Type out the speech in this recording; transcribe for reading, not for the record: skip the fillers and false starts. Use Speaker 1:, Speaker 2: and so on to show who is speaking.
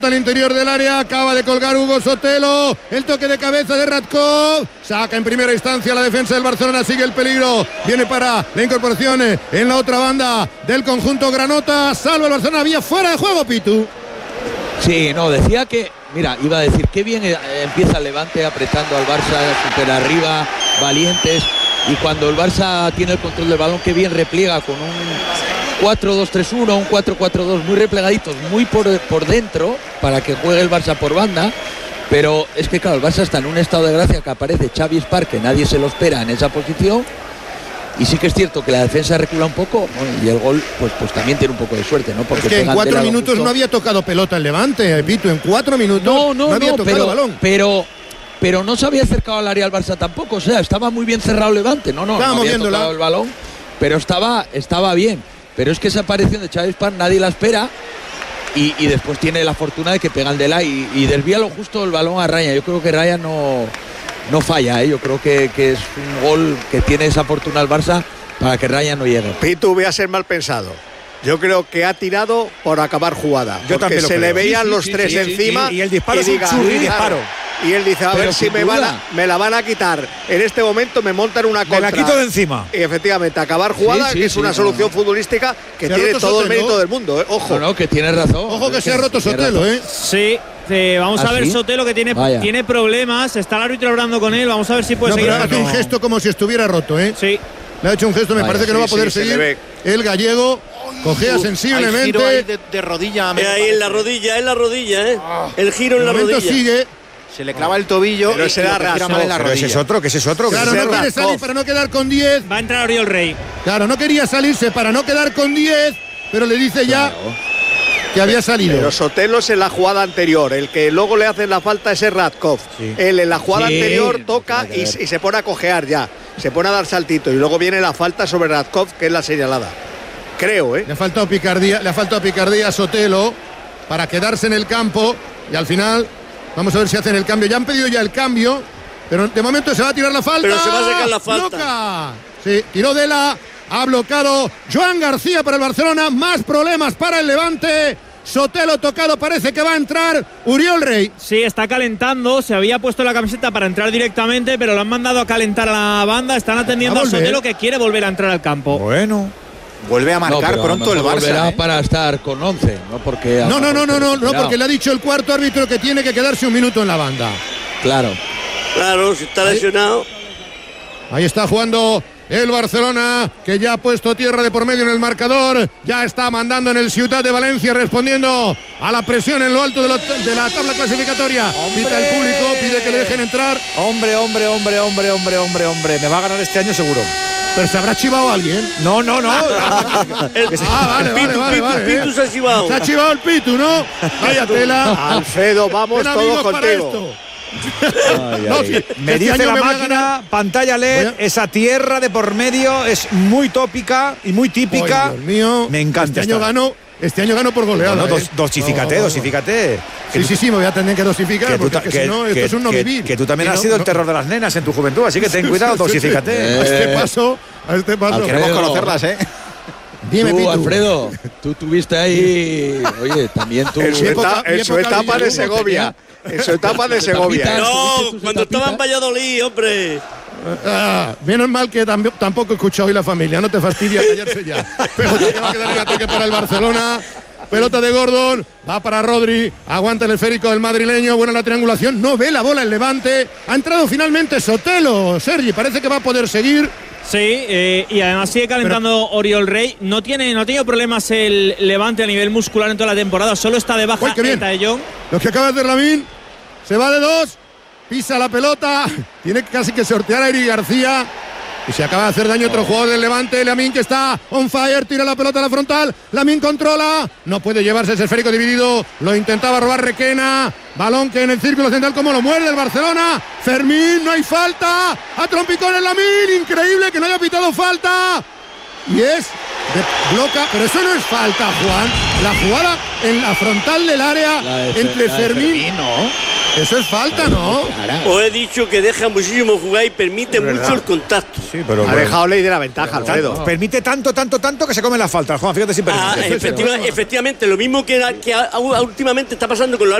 Speaker 1: Al interior del área, acaba de colgar Hugo Sotelo, el toque de cabeza de Radkov, saca en primera instancia la defensa del Barcelona, sigue el peligro, viene para la incorporación en la otra banda del conjunto granota, salva el Barcelona, vía fuera de juego, Pitu.
Speaker 2: Sí, no, decía que, mira, iba a decir que bien empieza el Levante apretando al Barça, super arriba, valientes, y cuando el Barça tiene el control del balón, que bien repliega con un 4-2-3-1, un 4-4-2 muy replegaditos, muy por dentro, para que juegue el Barça por banda. Pero es que claro, el Barça está en un estado de gracia que aparece Xavi Espar, que nadie se lo espera en esa posición. Y sí que es cierto que la defensa recula un poco, bueno, y el gol pues también tiene un poco de suerte, ¿no? Porque
Speaker 1: es que en 4 minutos no había tocado pelota el Levante, Pitu, en 4 minutos no había tocado balón.
Speaker 2: Pero no se había acercado al área al Barça tampoco, o sea, estaba muy bien cerrado el Levante, no había tocado el balón, pero estaba bien. Pero es que esa aparición de Xavi Espar nadie la espera y después tiene la fortuna de que pega el Delay y desvía lo justo el balón a Raya. Yo creo que Raya no falla, yo creo que es un gol que tiene esa fortuna el Barça para que Raya no llegue.
Speaker 3: Pitu, voy a ser mal pensado. Yo creo que ha tirado por acabar jugada. Yo porque se le veían los tres encima.
Speaker 4: Y el disparo es un churri disparo.
Speaker 3: Y él dice, a ver si me la van a quitar. En este momento me montan una contra.
Speaker 4: Me la quito de encima.
Speaker 3: Y efectivamente, acabar jugada, que es una solución futbolística que tiene todo el mérito del mundo. Ojo.
Speaker 2: No, que tiene razón.
Speaker 1: Ojo que se ha roto Sotelo,
Speaker 5: Sí. Vamos a ver, ¿sí? Sotelo que tiene problemas. Está el árbitro hablando con él. Vamos a ver si puede seguir.
Speaker 1: Pero hace un gesto como si estuviera roto,
Speaker 5: Sí.
Speaker 1: Le ha hecho un gesto, me parece que no va a poder seguir. El gallego cojea sensiblemente.
Speaker 6: Hay giro ahí de rodilla.
Speaker 7: Ahí en la rodilla, el giro en la rodilla.
Speaker 1: Sigue.
Speaker 6: Se le clava el tobillo.
Speaker 3: Pero será
Speaker 6: mal en la rodilla.
Speaker 4: Ese es otro.
Speaker 1: Claro, no quiere salir para no quedar con 10.
Speaker 5: Va a entrar Oriol Rey.
Speaker 1: Claro, no quería salirse para no quedar con 10, pero le dice ya que había salido.
Speaker 3: Pero Sotelo es en la jugada anterior. El que luego le hace la falta es Radkov. Sí. Él en la jugada anterior toca y se pone a cojear ya. Se pone a dar saltito y luego viene la falta sobre Radkov, que es la señalada. Creo,
Speaker 1: Le ha faltado picardía a Sotelo para quedarse en el campo y al final vamos a ver si hacen el cambio. Ya han pedido ya el cambio, pero de momento se va a tirar la falta.
Speaker 7: Pero se va a sacar la falta.
Speaker 1: Bloca. Sí, tiró Dela, ha bloqueado Joan García para el Barcelona. Más problemas para el Levante. Sotelo tocado, parece que va a entrar Uriol Rey.
Speaker 5: Sí, está calentando, se había puesto la camiseta para entrar directamente, pero lo han mandado a calentar a la banda. Están atendiendo a Sotelo, que quiere volver a entrar al campo.
Speaker 4: Bueno,
Speaker 6: vuelve a marcar pronto el Barça.
Speaker 2: Volverá para estar con 11, no porque.
Speaker 1: No, porque le ha dicho el cuarto árbitro que tiene que quedarse un minuto en la banda.
Speaker 2: Claro,
Speaker 7: si está lesionado.
Speaker 1: Ahí está jugando el Barcelona, que ya ha puesto tierra de por medio en el marcador. Ya está mandando en el Ciutat de Valencia, respondiendo a la presión en lo alto de la tabla clasificatoria. Pita el público, pide que le dejen entrar.
Speaker 4: Hombre. Me va a ganar este año seguro.
Speaker 1: Pero se habrá chivado alguien.
Speaker 4: No.
Speaker 1: Vale.
Speaker 7: Pitu se ha chivado.
Speaker 1: Se ha chivado el Pitu, ¿no? Vaya tela.
Speaker 3: Alfredo, vamos todos contigo.
Speaker 4: Me dice la máquina, pantalla LED, esa tierra de por medio es muy tópica y muy típica.
Speaker 1: Dios mío,
Speaker 4: me encanta.
Speaker 1: Este año ganó por goleada.
Speaker 4: Dosifícate.
Speaker 1: Sí, me voy a tener que dosificar, porque si no, esto es un no vivir.
Speaker 4: Que tú también has sido el terror de las nenas en tu juventud, así que ten cuidado, dosifícate.
Speaker 1: A este paso.
Speaker 6: Queremos conocerlas,
Speaker 2: Dime, tú, Alfredo, tú tuviste ahí, oye, también tú.
Speaker 3: En su etapa de Segovia.
Speaker 7: No, cuando estaba en Valladolid, hombre.
Speaker 1: Menos mal que tampoco he escuchado hoy la familia, no te fastidia, callarse ya. Pelota que va a quedar en ataque para el Barcelona. Pelota de Gordon, va para Rodri, aguanta el esférico del madrileño, buena la triangulación, no ve la bola el Levante. Ha entrado finalmente Sotelo, Sergi, parece que va a poder seguir.
Speaker 5: Sí, y además sigue calentando Oriol Rey. No ha tenido problemas el Levante a nivel muscular en toda la temporada. Solo está de baja Eta de Jong.
Speaker 1: Lo que acaba de hacer Lamine. Se va de 2. Pisa la pelota. Tiene casi que sortear a Eric García. Y se acaba de hacer daño otro jugador del Levante. Lamine, que está on fire. Tira la pelota a la frontal. Lamine controla. No puede llevarse ese esférico dividido. Lo intentaba robar Requena. Balón que en el círculo central, como lo muerde el Barcelona. Fermín, no hay falta. A trompicones Lamine. Increíble que no haya pitado falta. Y es de bloca, pero eso no es falta, Juan. La jugada en la frontal del área entre Fermín. Eso es falta, ¿no?
Speaker 7: Os he dicho que deja muchísimo jugar y permite mucho el contacto.
Speaker 4: Sí, pero
Speaker 3: ha dejado ley de la ventaja, Alfredo.
Speaker 4: Permite tanto que se comen las faltas, Juan. Fíjate si permite.
Speaker 7: Efectivamente, lo mismo que últimamente está pasando con los